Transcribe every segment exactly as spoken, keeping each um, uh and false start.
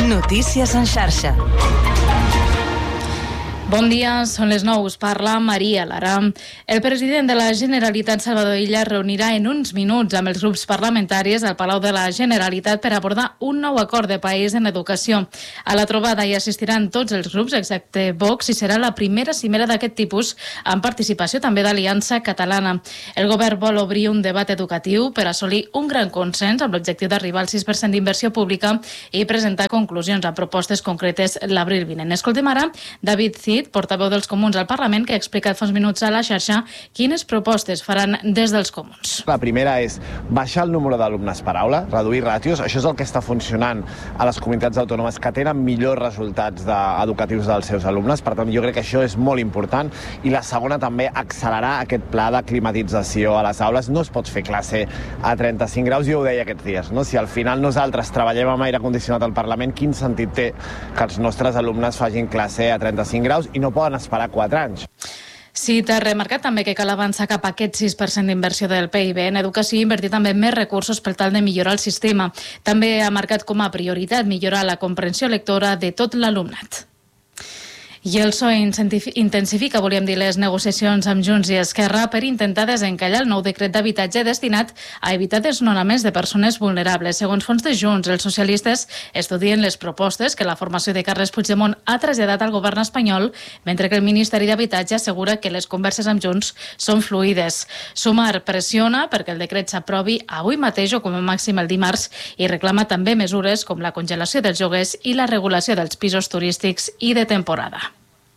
Notícies en xarxa. Bon dia, són les nou, us parla Maria Lara. El president de la Generalitat, Salvador Illa, reunirà en uns minuts amb els grups parlamentaris al Palau de la Generalitat per abordar un nou acord de país en educació. A la trobada hi assistiran tots els grups, excepte Vox, i serà la primera cimera d'aquest tipus amb participació també d'Aliança Catalana. El govern vol obrir un debat educatiu per assolir un gran consens amb l'objectiu d'arribar al sis per cent d'inversió pública i presentar conclusions amb propostes concretes l'abril vinent. Escoltem ara David Cid, portaveu dels Comuns al Parlament, que ha explicat fa uns minuts a la xarxa quines propostes faran des dels Comuns. La primera és baixar el número d'alumnes per aula, reduir ràtios. Això és el que està funcionant a les comunitats autònomes que tenen millors resultats educatius dels seus alumnes. Per tant, jo crec que això és molt important. I la segona també, accelerar aquest pla de climatització a les aules. No es pot fer classe a trenta-cinc graus, jo ho deia aquests dies, no? Si al final nosaltres treballem amb aire condicionat al Parlament, quin sentit té que els nostres alumnes facin classe a trenta-cinc graus i no poden esperar quatre anys? Sí, t'ha remarcat també que cal avançar cap a aquest sis per cent d'inversió del P I B en educació i invertir també més recursos per tal de millorar el sistema. També ha marcat com a prioritat millorar la comprensió lectora de tot l'alumnat. I el P S O E intensifica, volíem dir, les negociacions amb Junts i Esquerra per intentar desencallar el nou decret d'habitatge destinat a evitar desnonaments de persones vulnerables. Segons fons de Junts, els socialistes estudien les propostes que la formació de Carles Puigdemont ha traslladat al govern espanyol, mentre que el Ministeri d'Habitatge assegura que les converses amb Junts són fluides. Sumar pressiona perquè el decret s'aprovi avui mateix o com a màxim el dimarts i reclama també mesures com la congelació dels lloguers i la regulació dels pisos turístics i de temporada.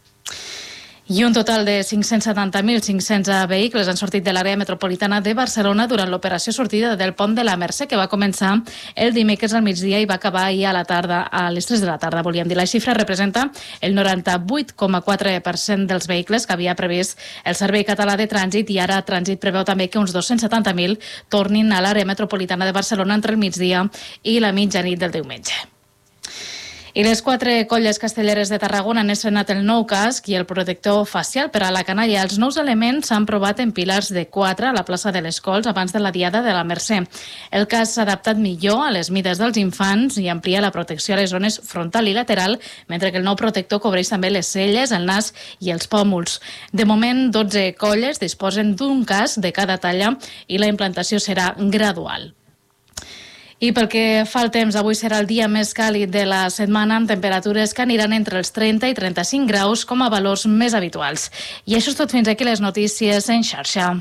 I un total de cinc-cents setanta mil cinc-cents vehicles han sortit de l'àrea metropolitana de Barcelona durant l'operació sortida del pont de la Mercè, que va començar el dimecres al migdia i va acabar ahir a la tarda, a les tres de la tarda, volíem dir. La xifra representa el noranta-vuit coma quatre per cent dels vehicles que havia previst el Servei Català de Trànsit, i ara Trànsit preveu també que uns dos-cents setanta mil tornin a l'àrea metropolitana de Barcelona entre el migdia i la mitjanit del diumenge. I les quatre colles castelleres de Tarragona han estrenat el nou casc i el protector facial per a la canalla. Els nous elements s'han provat en pilars de quatre a la plaça de les Cols abans de la Diada de la Mercè. El casc s'ha adaptat millor a les mides dels infants i amplia la protecció a les zones frontal i lateral, mentre que el nou protector cobreix també les celles, el nas i els pòmuls. De moment, dotze colles disposen d'un casc de cada talla i la implantació serà gradual. I pel que fa al temps, avui serà el dia més càlid de la setmana, amb temperatures que aniran entre els trenta i trenta-cinc graus com a valors més habituals. I això és tot, fins aquí les notícies en xarxa.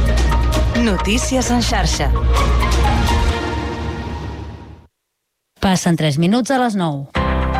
Notícies en xarxa. Passen tres minuts a les nou.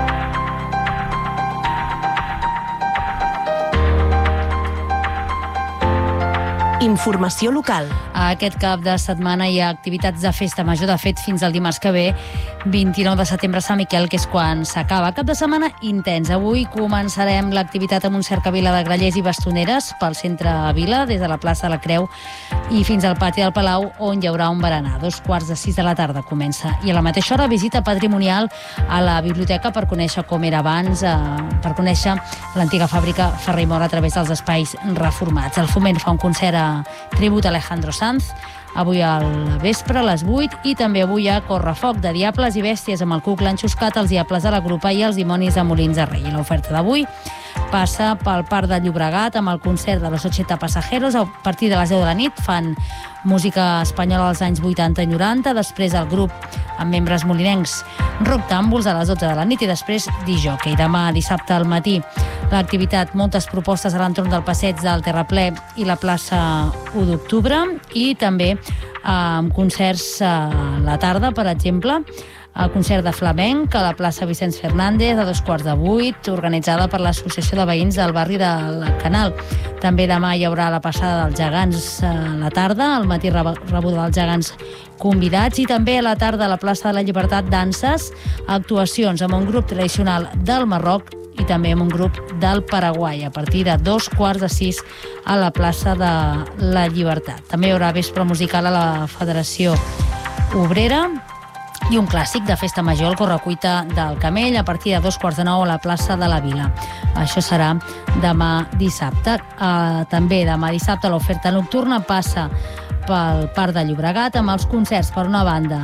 Informació local. Aquest cap de setmana hi ha activitats de festa major, de fet fins al dimarts que ve, vint-i-nou de setembre, Sant Miquel, que és quan s'acaba. Cap de setmana intens. Avui començarem l'activitat amb un cercavila de grallers i bastoneres pel centre Vila, des de la plaça de la Creu i fins al pati del Palau, on hi haurà un berenar. Dos quarts de sis de la tarda comença. I a la mateixa hora visita patrimonial a la biblioteca per conèixer com era abans, eh, per conèixer l'antiga fàbrica Ferrer i Mora a través dels espais reformats. El Foment fa un concert a tribut a Alejandro Sanz, avui al vespre a les vuit, i també avui hi ha Correfoc de Diables i Bèsties amb el Cuc l'Enxuscat, els Diables de la Grupa i els Dimonis de Molins de Rei. L'oferta d'avui passa pel Parc de Llobregat amb el concert de los ochenta Pasajeros. A partir de les deu de la nit fan música espanyola dels anys vuitanta i noranta, després el grup amb membres molinencs Rock Tàmbols a les dotze de la nit i després disjockey. Demà dissabte al matí l'activitat, moltes propostes a l'entorn del passeig del Terraplè i la plaça u d'octubre, i també amb concerts a la tarda, per exemple, el concert de flamenc a la plaça Vicenç Fernández a dos quarts de vuit, organitzada per l'Associació de Veïns del barri del Canal. També demà hi haurà la passada dels gegants a la tarda, al matí rebuda dels gegants convidats, i també a la tarda a la plaça de la Llibertat danses, actuacions amb un grup tradicional del Marroc i també amb un grup del Paraguai, a partir de dos quarts de sis a la plaça de la Llibertat. També hi haurà vespre musical a la Federació Obrera i un clàssic de festa major, el Correcuita del Camell, a partir de dos quarts de nou a la plaça de la Vila. Això serà demà dissabte. Uh, també demà dissabte l'oferta nocturna passa pel Parc de Llobregat amb els concerts, per una banda,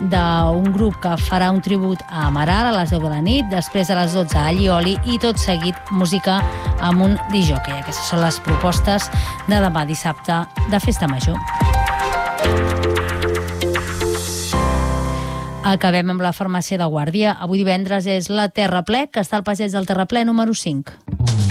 d'un grup que farà un tribut a Amaral a les deu de la nit, després a les dotze a Allioli i tot seguit música amb un disjockey. Aquestes són les propostes de demà dissabte de Festa Major. Acabem amb la farmàcia de Guàrdia. Avui divendres és la Terraplè, que està al passeig del Terraplè número cinc.